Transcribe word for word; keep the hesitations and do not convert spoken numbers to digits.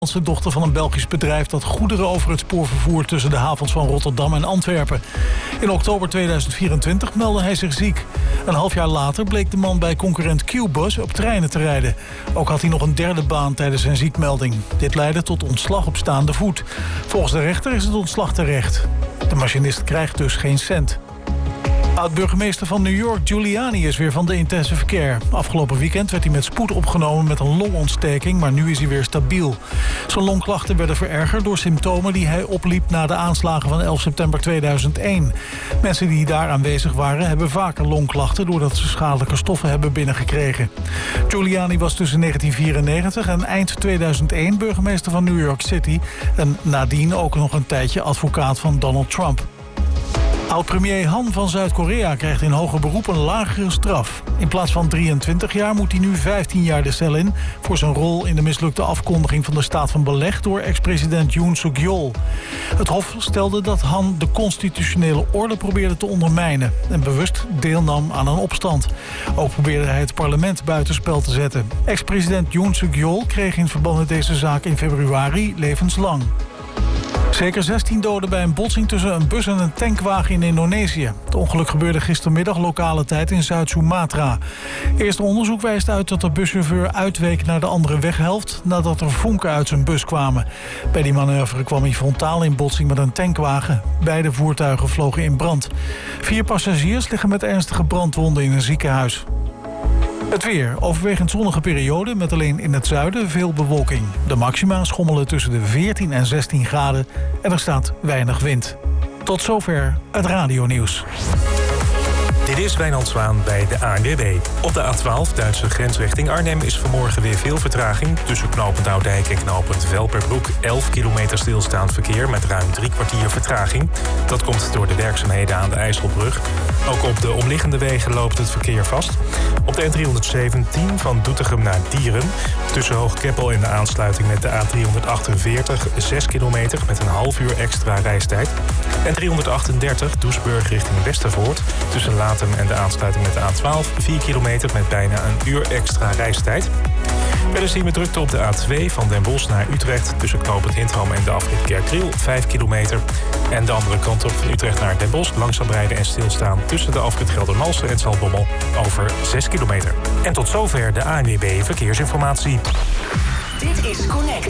De dochter van een Belgisch bedrijf dat goederen over het spoor vervoert tussen de havens van Rotterdam en Antwerpen. In oktober tweeduizend vierentwintig meldde hij zich ziek. Een half jaar later bleek de man bij concurrent Q-Bus op treinen te rijden. Ook had hij nog een derde baan tijdens zijn ziekmelding. Dit leidde tot ontslag op staande voet. Volgens de rechter is het ontslag terecht. De machinist krijgt dus geen cent. Oud-burgemeester van New York, Giuliani, is weer van de intensive care. Afgelopen weekend werd hij met spoed opgenomen met een longontsteking, maar nu is hij weer stabiel. Zijn longklachten werden verergerd door symptomen die hij opliep na de aanslagen van elf september tweeduizend één. Mensen die daar aanwezig waren hebben vaker longklachten doordat ze schadelijke stoffen hebben binnengekregen. Giuliani was tussen negentien vierennegentig en eind tweeduizend één burgemeester van New York City en nadien ook nog een tijdje advocaat van Donald Trump. Oud-premier Han van Zuid-Korea krijgt in hoger beroep een lagere straf. In plaats van drieëntwintig jaar moet hij nu vijftien jaar de cel in voor zijn rol in de mislukte afkondiging van de staat van beleg door ex-president Yoon Suk-yeol. Het Hof stelde dat Han de constitutionele orde probeerde te ondermijnen en bewust deelnam aan een opstand. Ook probeerde hij het parlement buitenspel te zetten. Ex-president Yoon Suk-yeol kreeg in verband met deze zaak in februari levenslang. Zeker zestien doden bij een botsing tussen een bus en een tankwagen in Indonesië. Het ongeluk gebeurde gistermiddag lokale tijd in Zuid-Sumatra. Eerste onderzoek wijst uit dat de buschauffeur uitweek naar de andere weghelft nadat er vonken uit zijn bus kwamen. Bij die manoeuvre kwam hij frontaal in botsing met een tankwagen. Beide voertuigen vlogen in brand. Vier passagiers liggen met ernstige brandwonden in een ziekenhuis. Het weer. Overwegend zonnige periode met alleen in het zuiden veel bewolking. De maxima schommelen tussen de veertien en zestien graden en er staat weinig wind. Tot zover het radionieuws. Dit is Wijnand Zwaan bij de A N W B. Op de A twaalf, Duitse grens richting Arnhem, is vanmorgen weer veel vertraging. Tussen knooppunt Oudijk en knooppunt Velperbroek elf kilometer stilstaand verkeer met ruim drie kwartier vertraging. Dat komt door de werkzaamheden aan de IJsselbrug. Ook op de omliggende wegen loopt het verkeer vast. Op de N driehonderdzeventien van Doetinchem naar Dieren. Tussen Hoogkeppel en de aansluiting met de A driehonderdachtenveertig zes kilometer met een half uur extra reistijd. En driehonderdachtendertig Doesburg richting Westervoort. Tussen Latem en de aansluiting met de A twaalf vier kilometer met bijna een uur extra reistijd. Verder zien we drukte op de A twee van Den Bosch naar Utrecht. Tussen knooppunt Hintram en de afrit Kerkdriel vijf kilometer. En de andere kant op van Utrecht naar Den Bosch langzaam rijden en stilstaan tussen de afrit Geldermalsen en Zaltbommel over zes kilometer. En tot zover de A N W B Verkeersinformatie. Dit is Connect.